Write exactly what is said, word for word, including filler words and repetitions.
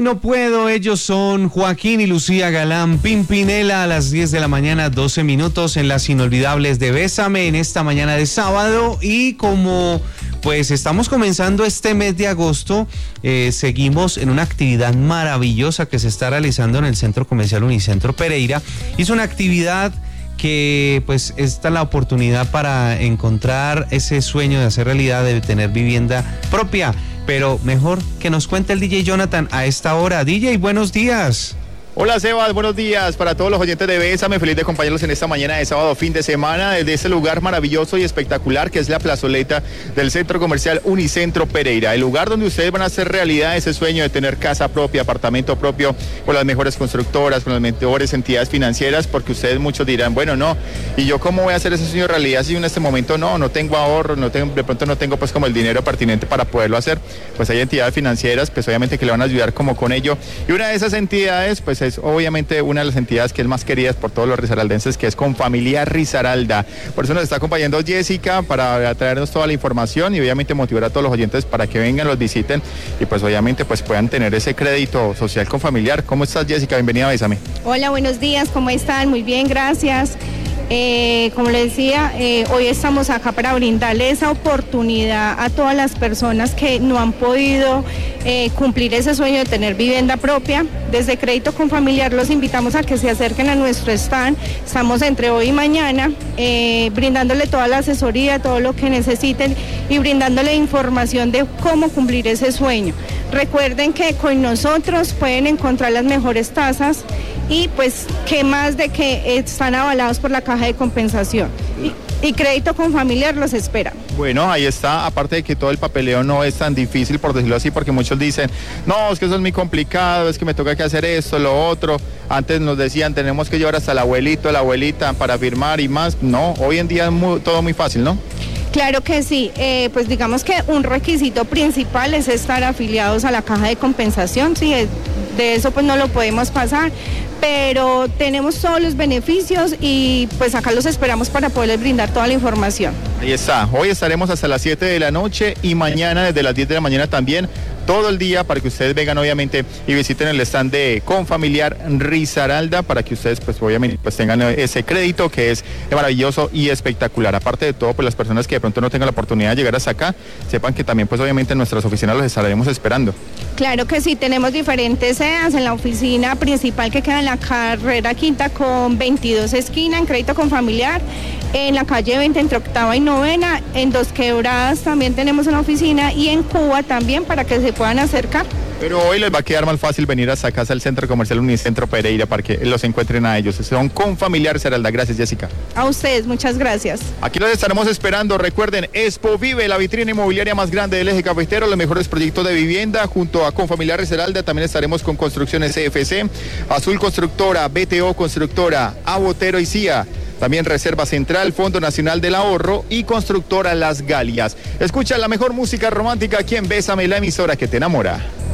No puedo, ellos son Joaquín y Lucía Galán, Pimpinela, a las diez de la mañana, doce minutos en las inolvidables de Bésame en esta mañana de sábado. Y como pues estamos comenzando este mes de agosto, eh, seguimos en una actividad maravillosa que se está realizando en el Centro Comercial Unicentro Pereira. Es una actividad que pues está la oportunidad para encontrar ese sueño de hacer realidad, de tener vivienda propia. Pero mejor que nos cuente el D J Jonathan a esta hora. D J, buenos días. Hola Sebas, buenos días para todos los oyentes de Bésame, feliz de acompañarlos en esta mañana de sábado, fin de semana, desde este lugar maravilloso y espectacular que es la plazoleta del Centro Comercial Unicentro Pereira, el lugar donde ustedes van a hacer realidad ese sueño de tener casa propia, apartamento propio, con las mejores constructoras, con las mejores entidades financieras, porque ustedes muchos dirán, bueno, no, ¿y yo cómo voy a hacer ese sueño realidad si en este momento no, no tengo ahorro, no tengo, de pronto no tengo pues como el dinero pertinente para poderlo hacer? Pues hay entidades financieras, pues obviamente que le van a ayudar como con ello, y una de esas entidades, pues es obviamente una de las entidades que es más queridas por todos los risaraldenses, que es Confamiliar Risaralda. Por eso nos está acompañando Jessica para traernos toda la información y obviamente motivar a todos los oyentes para que vengan, los visiten y pues obviamente pues puedan tener ese crédito social Confamiliar. ¿Cómo estás, Jessica? Bienvenida a Bésame. Hola, buenos días, ¿cómo están? Muy bien, gracias. Eh, como les decía, eh, hoy estamos acá para brindarle esa oportunidad a todas las personas que no han podido eh, cumplir ese sueño de tener vivienda propia. Desde Crédito Confamiliar los invitamos a que se acerquen a nuestro stand. Estamos entre hoy y mañana eh, brindándole toda la asesoría, todo lo que necesiten y brindándole información de cómo cumplir ese sueño. Recuerden que con nosotros pueden encontrar las mejores tasas y pues que más de que están avalados por la caja de compensación. Y, y Crédito Confamiliar los espera. Bueno, ahí está, aparte de que todo el papeleo no es tan difícil, por decirlo así, porque muchos dicen, no, es que eso es muy complicado, es que me toca que hacer esto, lo otro. Antes nos decían, tenemos que llevar hasta el abuelito, la abuelita para firmar y más. No, hoy en día es muy, todo muy fácil, ¿no? Claro que sí, eh, pues digamos que un requisito principal es estar afiliados a la caja de compensación, sí, de eso pues no lo podemos pasar, pero tenemos todos los beneficios y pues acá los esperamos para poderles brindar toda la información. Ahí está, hoy estaremos hasta las siete de la noche y mañana desde las diez de la mañana también, todo el día para que ustedes vengan obviamente y visiten el stand de Confamiliar Risaralda para que ustedes pues obviamente pues tengan ese crédito que es maravilloso y espectacular. Aparte de todo, pues las personas que de pronto no tengan la oportunidad de llegar hasta acá, sepan que también pues obviamente en nuestras oficinas los estaremos esperando. Claro que sí, tenemos diferentes sedes en la oficina principal que queda en la carrera quinta con veintidós esquina en Crédito Confamiliar, en la calle veinte entre octava y novena, en Dos Quebradas también tenemos una oficina y en Cuba también para que se puedan acercar. Pero hoy les va a quedar más fácil venir hasta casa al Centro Comercial Unicentro Pereira para que los encuentren a ellos. Son Confamiliar Risaralda. Gracias, Jessica. A ustedes, muchas gracias. Aquí los estaremos esperando. Recuerden, Expo Vive, la vitrina inmobiliaria más grande del eje cafetero, los mejores proyectos de vivienda junto a Confamiliar Risaralda. También estaremos con Construcciones C F C, Azul Constructora, B T O Constructora, Abotero y C I A. También Reserva Central, Fondo Nacional del Ahorro y Constructora Las Galias. Escucha la mejor música romántica aquí en Bésame, la emisora que te enamora.